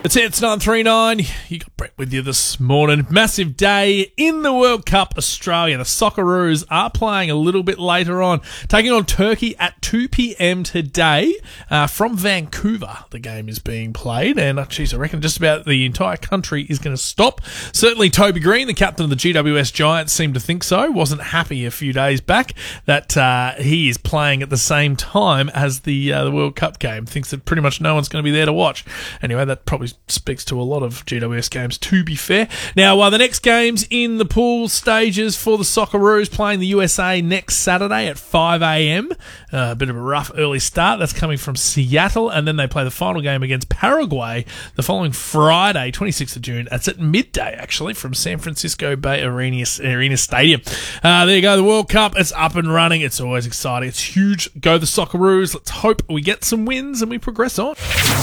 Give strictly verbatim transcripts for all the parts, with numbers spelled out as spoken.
It's Hits nine three nine. You got Brett with you this morning. Massive day in the World Cup Australia. The Socceroos are playing a little bit later on, taking on Turkey at two p.m. today uh, from Vancouver. The game is being played, and uh, geez, I reckon just about the entire country is going to stop. Certainly Toby Green, the captain of the G W S Giants, seemed to think so. Wasn't happy a few days back that uh, he is playing at the same time as the, uh, the World Cup game. Thinks that pretty much no one's going to be there to watch. Anyway, that probably speaks to a lot of G W S games, to be fair. Now, uh, the next games in the pool stages for the Socceroos, playing the U S A next Saturday at five a.m. Uh, a bit of a rough early start. That's coming from Seattle, and then they play the final game against Paraguay the following Friday, twenty-sixth of June. That's at midday, actually, from San Francisco Bay Arena, Arena Stadium. Uh, there you go, the World Cup. It's up and running. It's always exciting. It's huge. Go the Socceroos. Let's hope we get some wins and we progress on.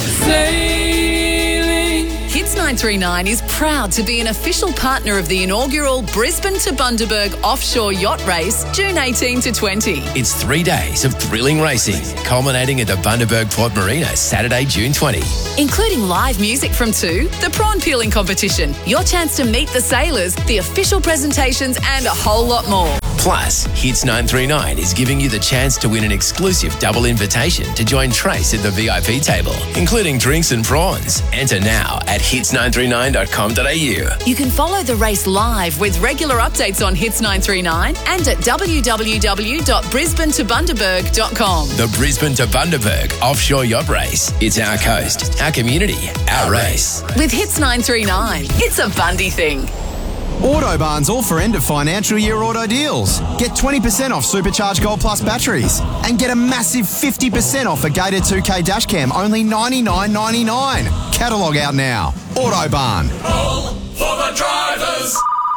Hits nine three nine is proud to be an official partner of the inaugural Brisbane to Bundaberg Offshore Yacht Race, June eighteenth to twentieth. It's three days of thrilling racing, culminating at the Bundaberg Port Marina, Saturday, June twentieth. Including live music from two, the prawn peeling competition, your chance to meet the sailors, the official presentations, and a whole lot more. Plus, Hits nine three nine is giving you the chance to win an exclusive double invitation to join Trace at the V I P table, including drinks and prawns. Enter now at hits nine three nine dot com dot a u. You can follow the race live with regular updates on Hits nine three nine and at w w w dot brisbane to bundaberg dot com. The Brisbane to Bundaberg Offshore Yacht Race. It's our coast, our community, our race. With Hits nine three nine, it's a Bundy thing. Autobarn's all for end of financial year auto deals. Get twenty percent off Supercharged Gold Plus batteries and get a massive fifty percent off a Gator two K dashcam, only ninety-nine ninety-nine. Catalogue out now. Autobarn. All for the drivers.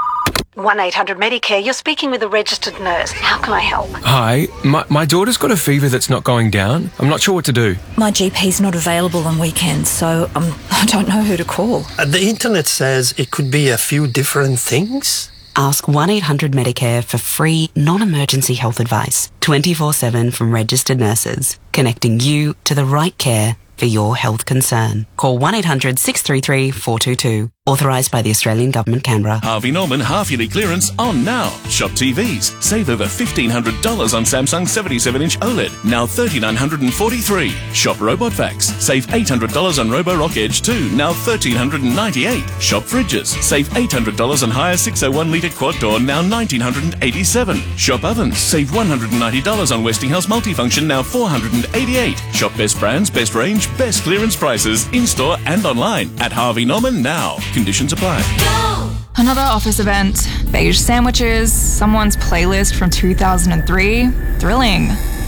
one eight hundred Medicare, you're speaking with a registered nurse. How can I help? Hi, my, my daughter's got a fever that's not going down. I'm not sure what to do. My G P's not available on weekends, so um, I don't know who to call. Uh, the internet says it could be a few different things. Ask one eight hundred Medicare for free, non-emergency health advice, twenty-four seven from registered nurses, connecting you to the right care for your health concern. Call one eight hundred six three three four two two. Authorised by the Australian Government, Canberra. Harvey Norman half-yearly clearance on now. Shop T Vs. Save over fifteen hundred dollars on Samsung seventy-seven inch OLED. Now three thousand nine hundred forty-three dollars. Shop Robot Vacs. Save eight hundred dollars on Roborock Edge two. Now one thousand three hundred ninety-eight dollars. Shop Fridges. Save eight hundred dollars on Haier six oh one litre quad door. Now one thousand nine hundred eighty-seven dollars. Shop Ovens. Save one hundred ninety dollars on Westinghouse Multifunction. Now four hundred eighty-eight dollars. Shop best brands, best range, best clearance prices in-store and online at Harvey Norman now. Conditions apply. Go! Another office event. Beige sandwiches, someone's playlist from two thousand three. Thrilling.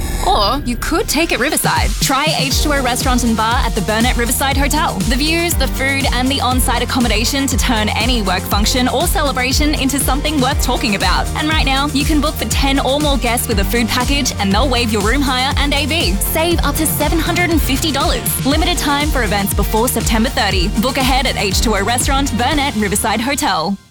Or you could take it Riverside. Try H two O Restaurant and Bar at the Burnett Riverside Hotel. The views, the food, and the on-site accommodation to turn any work function or celebration into something worth talking about. And right now, you can book for ten or more guests with a food package and they'll waive your room hire and A V. Save up to seven hundred fifty dollars. Limited time for events before September thirtieth. Book ahead at H two O Restaurant, Burnett Riverside Hotel.